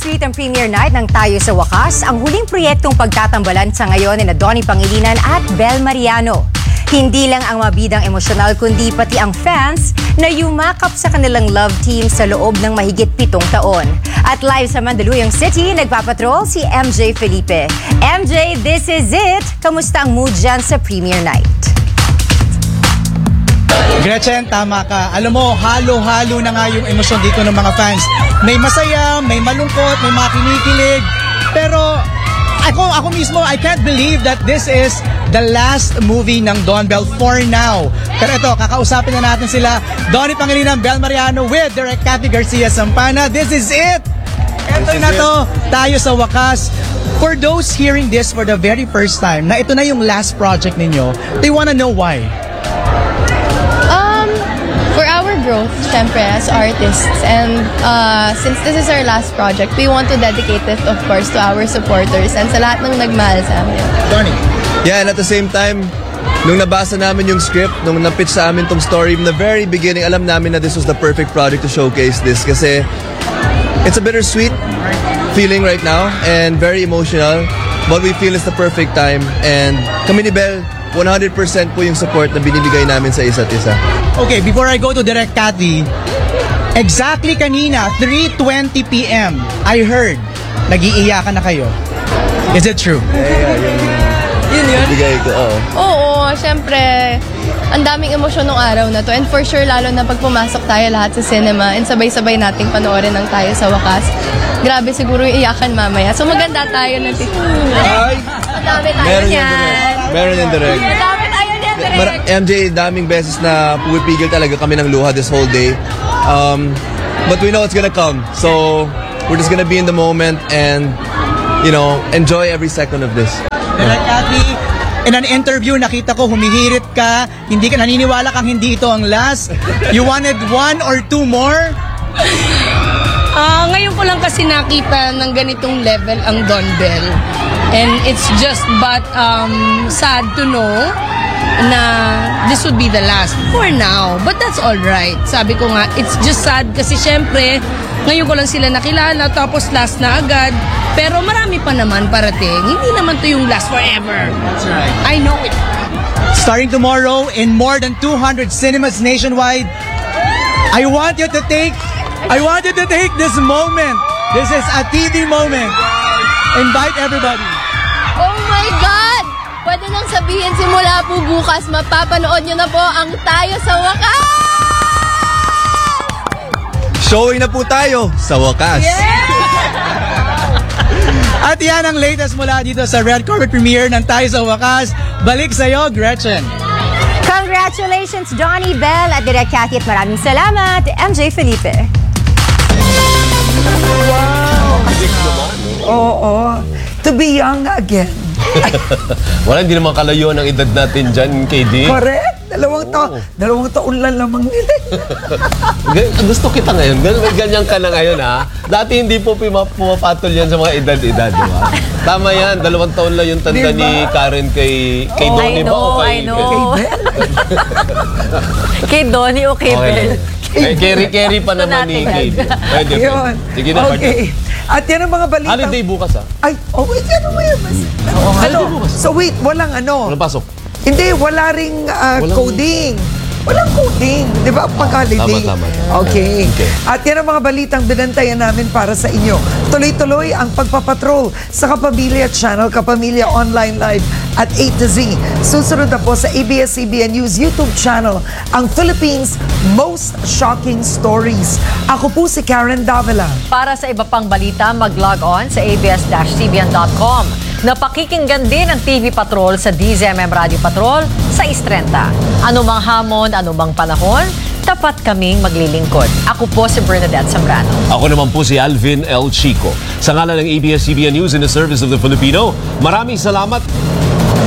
Bittersweet ang premiere night ng Tayo sa Wakas, ang huling proyektong pagtatambalan sa ngayon ni Donnie Pangilinan at Bel Mariano. Hindi lang ang mabidang emosyonal kundi pati ang fans na yumakap sa kanilang love team sa loob ng mahigit 7 taon. At live sa Mandaluyong City, nagpapatrol si MJ Felipe. MJ, this is it! Kamusta ang mood dyan sa premiere night? Gretchen, tama ka. Alam mo, halo-halo na nga yung emosyon dito ng mga fans. May masaya, may malungkot, may mga kinikilig. Pero ako mismo, I can't believe that this is the last movie ng Don Bel for now. Pero ito, kakausapin na natin sila. Donnie Pangilinan, Bel Mariano with Direk Cathy Garcia Sampana. This is it! Ito na to, Tayo sa Wakas. For those hearing this for the very first time, na ito na yung last project ninyo, they wanna know why. For our growth, syempre, as artists, and since this is our last project, we want to dedicate it, of course, to our supporters and sa lahat ng nagmahal sa amin. Donnie? Yeah, and at the same time, nung nabasa namin yung script, nung napitch sa amin tong story, from the very beginning, alam namin na this was the perfect project to showcase this kasi it's a bittersweet feeling right now and very emotional, but we feel it's the perfect time, and kami ni Bel, 100% po yung support na binibigay namin sa isa't isa. Okay, before I go to Direk Cathy, exactly kanina, 3:20 p.m., I heard, nag-iiyakan na kayo. Is it true? Yun. Bigay ko, oo. Oo, syempre, ang daming emosyon ng araw na to. And for sure, lalo na pag pumasok tayo lahat sa cinema and sabay-sabay nating panoorin ng Tayo sa Wakas, grabe siguro yung iyakan mamaya. So maganda tayo ng Ay! Madami tayo Meron niyan. yan direct. Meron yan direct. Madami tayo niyan, direct. MJ, daming beses na pumipigil talaga kami ng luha this whole day. But we know it's gonna come. So, we're just gonna be in the moment and, you know, enjoy every second of this. Direk Cathy, in an interview, nakita ko humihirit ka, hindi ka naniniwala kang hindi ito ang last. You wanted 1 or 2 more? Ngayon ko lang kasi nakita ng ganitong level ang Don Bel. And it's just but sad to know na this would be the last for now. But that's all right. Sabi ko nga, it's just sad kasi syempre, ngayon ko lang sila nakilala tapos last na agad. Pero marami pa naman parating. Hindi naman to yung last forever. That's right. I know it. Starting tomorrow in more than 200 cinemas nationwide, I want you to take this moment. This is a TV moment. Invite everybody. Oh my God! Pwede nang sabihin simula po bukas, mapapanood nyo na po ang Tayo sa Wakas! Showing na po tayo sa wakas. At yan ang latest mula dito sa Red Carpet Premiere ng Tayo sa Wakas. Balik sa'yo, Gretchen. Congratulations, Donnie, Bel at Direk Cathy, at maraming salamat, MJ Felipe. Oo. To be young again. Wala, hindi naman kalayuan ang edad natin dyan, KD. Correct. Dalawang taon lang lamang nila. Gusto kita ngayon. Ganyan ka na ngayon, ha? Dati hindi po pumapatol yan sa mga edad-edad, di ba? Tama yan. 2 taon lang yung tanda ni Karen kay Donnie ba o kay I know. Kay Donnie o kay Bel? Carry pa naman ni KD. Pwede. Yun. Sige na, Okay. At yan ang mga balita. Holiday bukas, ha? Ay, wait, ano mo yan? Holiday bukas. So wait, walang Walang pasok. Hindi, wala ring coding. Walang coding. Di ba? Pag-holiday. Tama. Okay. At yan ang mga balitang binantayan namin para sa inyo. Tuloy-tuloy ang pagpapatrol sa Kapamilya Channel, Kapamilya Online Live at A to Z. Susunod na po sa ABS-CBN News YouTube channel ang Philippines' Most Shocking Stories. Ako po si Karen Davila. Para sa iba pang balita, mag-log on sa abs-cbn.com. Napakikinggan din ang TV Patrol sa DZMM Radio Patrol sa 6:30. Ano mang hamon, ano mang panahon, tapat kaming maglilingkod. Ako po si Bernadette Zambrano. Ako naman po si Alvin L. Chico. Sa ngalan ng ABS-CBN News in the service of the Filipino, maraming salamat.